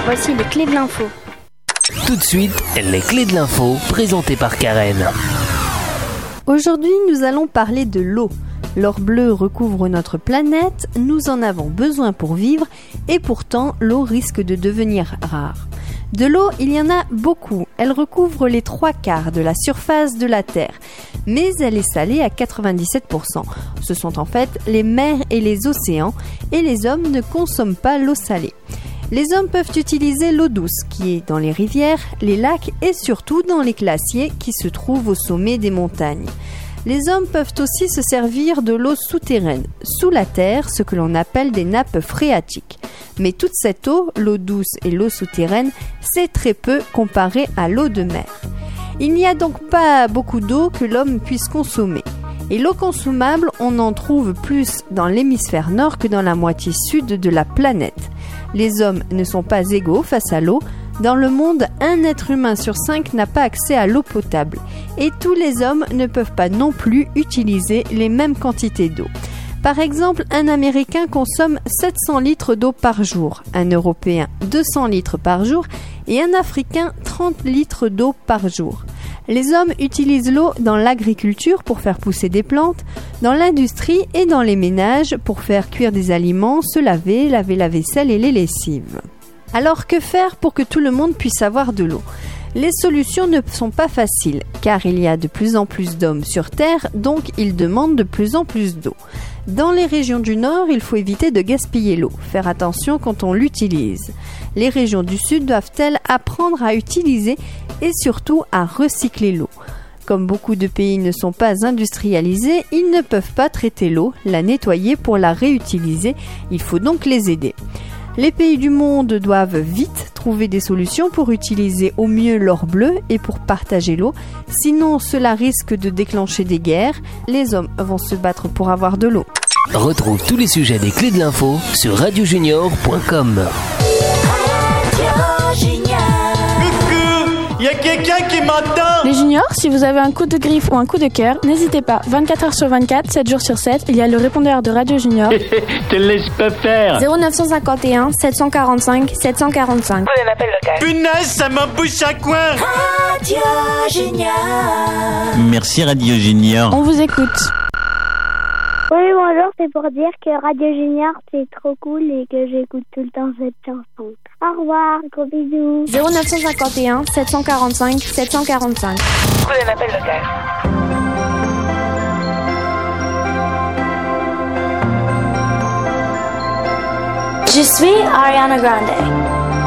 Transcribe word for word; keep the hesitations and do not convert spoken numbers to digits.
Voici les clés de l'info. Tout de suite, les clés de l'info présentées par Karen. Aujourd'hui, nous allons parler de l'eau. L'or bleu recouvre notre planète, nous en avons besoin pour vivre et pourtant l'eau risque de devenir rare. De l'eau, il y en a beaucoup, elle recouvre les trois quarts de la surface de la Terre, mais elle est salée à quatre-vingt-dix-sept pour cent. Ce sont en fait les mers et les océans et les hommes ne consomment pas l'eau salée. Les hommes peuvent utiliser l'eau douce qui est dans les rivières, les lacs et surtout dans les glaciers qui se trouvent au sommet des montagnes. Les hommes peuvent aussi se servir de l'eau souterraine, sous la terre, ce que l'on appelle des nappes phréatiques. Mais toute cette eau, l'eau douce et l'eau souterraine, c'est très peu comparé à l'eau de mer. Il n'y a donc pas beaucoup d'eau que l'homme puisse consommer. Et l'eau consommable, on en trouve plus dans l'hémisphère nord que dans la moitié sud de la planète. Les hommes ne sont pas égaux face à l'eau. Dans le monde, un être humain sur cinq n'a pas accès à l'eau potable. Et tous les hommes ne peuvent pas non plus utiliser les mêmes quantités d'eau. Par exemple, un Américain consomme sept cents litres d'eau par jour, un Européen deux cents litres par jour et un Africain trente litres d'eau par jour. Les hommes utilisent l'eau dans l'agriculture pour faire pousser des plantes, dans l'industrie et dans les ménages pour faire cuire des aliments, se laver, laver la vaisselle et les lessives. Alors que faire pour que tout le monde puisse avoir de l'eau ? Les solutions ne sont pas faciles, car il y a de plus en plus d'hommes sur Terre, donc ils demandent de plus en plus d'eau. Dans les régions du Nord, il faut éviter de gaspiller l'eau, faire attention quand on l'utilise. Les régions du Sud doivent-elles apprendre à utiliser et surtout à recycler l'eau. Comme beaucoup de pays ne sont pas industrialisés, ils ne peuvent pas traiter l'eau, la nettoyer pour la réutiliser, il faut donc les aider. Les pays du monde doivent vite trouver des solutions pour utiliser au mieux l'or bleu et pour partager l'eau, sinon cela risque de déclencher des guerres. Les hommes vont se battre pour avoir de l'eau. Retrouve tous les sujets des clés de l'info sur radio junior point com. Il y a quelqu'un qui m'entend. Les juniors, si vous avez un coup de griffe ou un coup de cœur, n'hésitez pas. vingt-quatre heures sur vingt-quatre, sept jours sur sept, il y a le répondeur de Radio Junior. Te laisse pas faire. zéro neuf cent cinquante et un, sept cent quarante-cinq, sept cent quarante-cinq. Prenez un appel local. Punaise, ça m'embouche à coin. Radio Junior. Merci Radio Junior. On vous écoute. Oui, bonjour, c'est pour dire que Radio Junior, c'est trop cool et que j'écoute tout le temps cette chanson. Au revoir, gros bisous. zéro neuf cent cinquante et un, sept cent quarante-cinq, sept cent quarante-cinq. Prenez un appel local. Je suis Ariana Grande.